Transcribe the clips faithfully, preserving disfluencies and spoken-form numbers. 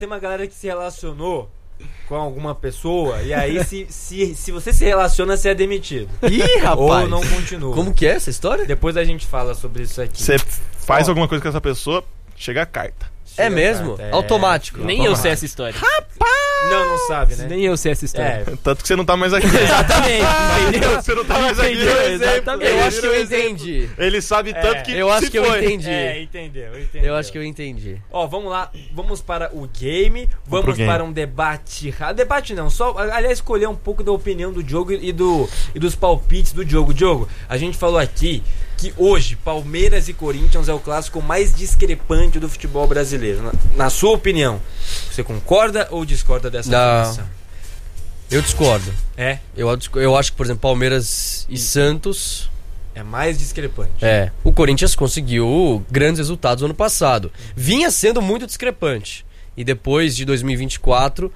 Tem uma galera que se relacionou com alguma pessoa e aí se, se, se você se relaciona, você é demitido. Ih, rapaz! Ou não continua. Como que é essa história? Depois a gente fala sobre isso aqui. Você faz Ó. alguma coisa com essa pessoa, chega a carta. É mesmo? É, Automático. Nem eu sei essa história. Não, não sabe, né? Nem eu sei essa história. É, Tanto que você não tá mais aqui. Exatamente, entendeu? Você não tá mais aqui. Entendeu? Exatamente. Eu acho que eu entendi. Ele sabe tanto É, que Eu acho se que eu foi. entendi. é, entendeu, entendeu. Eu acho que eu entendi. Ó, vamos lá, vamos para o game, vamos pro game. para um debate rápido. Debate não, só, aliás, escolher um pouco da opinião do Diogo e, do, e dos palpites do Diogo. Diogo, a gente falou aqui que hoje Palmeiras e Corinthians é o clássico mais discrepante do futebol brasileiro. Na, na sua opinião, você concorda ou discorda dessa Não. afirmação? Eu discordo. É, Eu, eu acho que, por exemplo, Palmeiras e Santos... é mais discrepante. É, o Corinthians conseguiu grandes resultados no ano passado. Vinha sendo muito discrepante. E depois de dois mil e vinte e quatro,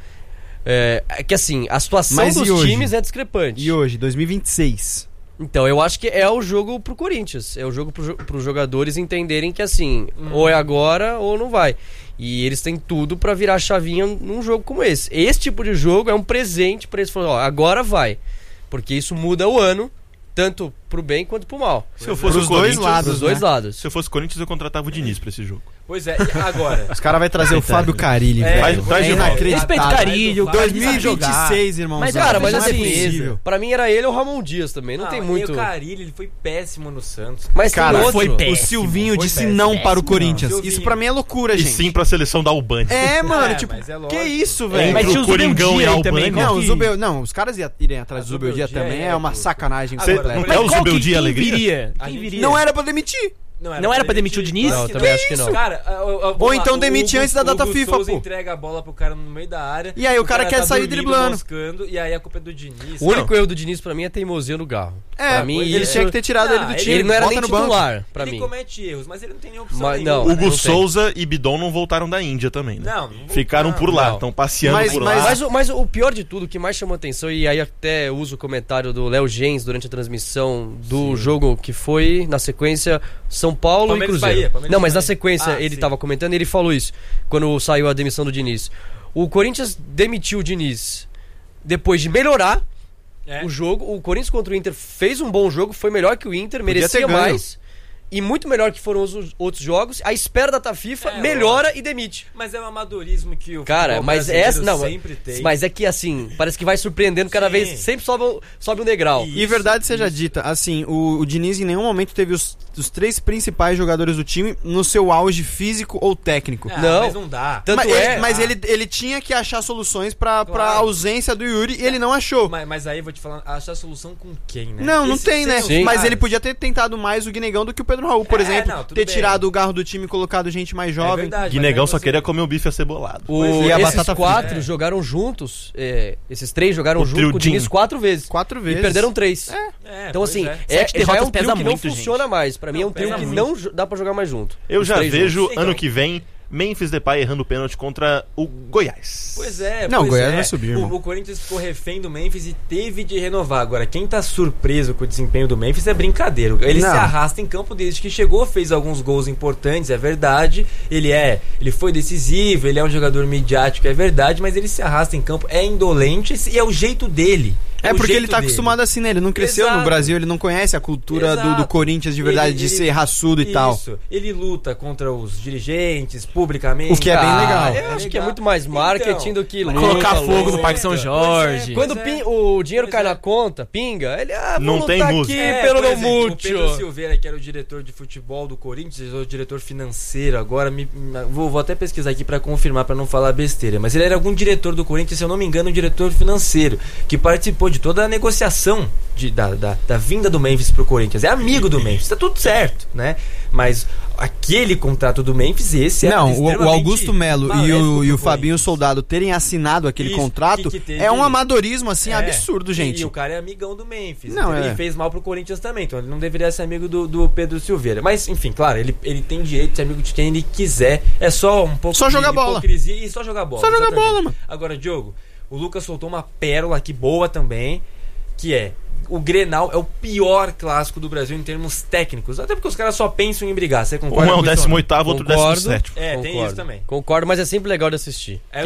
é, é que assim, a situação Mas e dos hoje? times é discrepante. E hoje, dois mil e vinte e seis? Então, eu acho que é o jogo pro Corinthians. É o jogo pro, pros jogadores entenderem que assim, Hum. ou é agora ou não vai. E eles têm tudo pra virar a chavinha num jogo como esse. Esse tipo de jogo é um presente pra eles falarem, ó, agora vai. Porque isso muda o ano, tanto pro bem quanto pro mal. Se eu fosse Pros o dois Corinthians, lados, Dos dois né? lados. se eu fosse o Corinthians, eu contratava o Diniz pra esse jogo. Pois é, e agora? Os caras vão trazer o Fábio Carilli, É, velho. vai- vai É de volta. inacreditável. Respeito Carilho, Vai, dois vai, mil e vinte e seis, irmãozão. Mas, Cara, mas não é é defesa. possível. Pra mim era ele ou o Ramon Dias também. Não, tem E muito. o Carille, ele foi péssimo no Santos. Mas Cara, tem outro. foi o péssimo. Silvinho Foi disse péssimo. não para o Péssimo, Corinthians. não. Isso pra mim é loucura, E gente. sim pra seleção da Albany. É, mano, É, tipo, mas é que lógico. isso, velho? Mas Entre tinha o o Zubeldia Coringão e a aí também, Albany. qual Não, o que- Zubel, não, os caras ia- irem atrás Ah, do Zubeldia Zubeldia também é, é uma pô. sacanagem Agora, completa. não Mas é o qual Zubeldia que, quem Alegria? viria? A Quem gente- viria? Não era pra demitir. Não era pra demitir o Diniz? Não, eu também acho que não. Cara, a- a- a- vamos Ou lá, então o demitir Hugo- antes da data o Hugo FIFA, Souza pô. entrega a bola pro cara no meio da área. E aí o cara quer tá sair dormindo, driblando. moscando, e aí a culpa é do Diniz. O único erro do Diniz pra mim é teimosia no Garro. É, pra mim, ele isso... tinha que ter tirado Ah, ele do ele- time. Ele não era bota nem no banco. titular, pra ele mim. comete erros, mas ele não tem nem opção Mas- nenhuma. não, né? Hugo não tem. Souza e Bidon não voltaram da Índia também, né? Não, não Ficaram não, por lá, não. estão passeando Mas- por mas- lá. Mas, o- mas o pior de tudo, o que mais chamou atenção, e aí até uso o comentário do Léo Gens durante a transmissão do jogo que foi, na sequência, São Paulo Palmeiras e Cruzeiro. Bahia, Palmeiras Não, mas na Bahia. sequência Ah, ele sim. tava comentando e ele falou isso, quando saiu a demissão do Diniz. O Corinthians demitiu o Diniz depois de melhorar É. o jogo. O Corinthians contra o Inter fez um bom jogo, foi melhor que o Inter, merecia ter ganho. mais. E muito melhor que foram os outros jogos. A espera da data FIFA É, melhora e demite. Mas é um amadorismo que o Cara, futebol mas brasileiro essa. Não, sempre tem. mas é que assim, parece que vai surpreendendo cada Sim. vez. Sempre sobe, um- sobe um degrau. E- E verdade seja dita, assim, o, o Diniz em nenhum momento teve os, os três principais jogadores do time no seu auge físico ou técnico. Ah, Não. mas não dá. Tanto mas é- ele, mas Ah. ele, ele tinha que achar soluções pra, pra Claro. ausência do Yuri e ele não achou. Mas, mas aí eu vou te falar, achar solução com quem, né? Não, não Esse- tem, né? esse- Sim. Mas cara, ele podia ter tentado mais o Guinegão do que o Pedro Raul, por É, exemplo. não, tudo ter bem. tirado o Garro do time e colocado gente mais é jovem. verdade, Guinegão mas só aí queria você- comer o bife acebolado. O, Pois é, e a esses batata quatro frita. jogaram juntos. é, esses três jogaram O junto trio com o Diniz Jim. quatro vezes. Quatro vezes. E perderam três. É, Então, pois assim, é. é, Sete já é derrotas um trio pesa que não muito, gente. funciona mais. Pra mim é um Não, trio pesa que muito. não jo- dá pra jogar mais junto. Eu Os já três vejo juntos. Então. ano que vem Memphis Depay errando pênalti contra o Goiás. Pois é, Não, pois o Goiás é. vai subir, irmão. O, o Corinthians ficou refém do Memphis e teve de renovar. Agora, quem tá surpreso com o desempenho do Memphis é brincadeira. Ele Não. se arrasta em campo desde que chegou, fez alguns gols importantes, é verdade. Ele é, ele foi decisivo, ele é um jogador midiático, é verdade, mas ele se arrasta em campo, é indolente e é o jeito dele. É o porque jeito ele tá dele. acostumado assim, né? Ele não cresceu Exato. no Brasil, ele não conhece a cultura do, do Exato. Corinthians de verdade, Ele- de ele- ser raçudo e tal. Isso. Ele luta contra os dirigentes publicamente. O que é bem Ah, legal. Eu acho que é muito mais marketing do que luta, Colocar fogo luta. no Parque São Pois é, Jorge. pois Quando é. pin- o dinheiro Pois cai é. na conta, pinga, ele ah, Não vou tem lutar música. aqui É, pelo por meu exemplo, O mútuo. Pedro Silveira, que era o diretor de futebol do Corinthians, ou o diretor financeiro agora, me, me- vou, vou até pesquisar aqui pra confirmar, pra não falar besteira, mas ele era algum diretor do Corinthians, se eu não me engano, um diretor financeiro, que participou de toda a negociação de, da, da, da vinda do Memphis pro Corinthians. É amigo do Memphis, tá tudo certo, né? Mas aquele contrato do Memphis, esse Não, era o, o extremamente Augusto Melo e maléfico o, e pro o Fabinho Corinthians. Soldado terem assinado aquele Isso, contrato que- que teve- é um amadorismo, assim, É. absurdo, E- gente. E o cara é amigão do Memphis. Não, Não, é. Ele fez mal pro Corinthians também, então ele não deveria ser amigo do, do Pedro Silveira. Mas, enfim, claro, ele, ele tem direito de ser amigo de quem ele quiser. É só um pouco Só de jogar bola. hipocrisia e só jogar bola. Só jogar exatamente. bola, mano. Agora, Diogo, o Lucas soltou uma pérola aqui boa também, que é o Grenal é o pior clássico do Brasil em termos técnicos. Até porque os caras só pensam em brigar. Você Um concorda é o com isso ou não? décimo oitavo, outro Concordo. décimo sétimo. É, tem Concordo. isso também. Concordo, mas é sempre legal de assistir. É